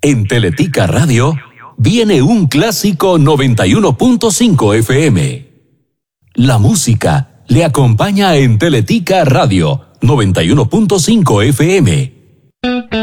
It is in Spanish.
En Teletica Radio viene un clásico 91.5 FM. La música le acompaña en Teletica Radio 91.5 FM.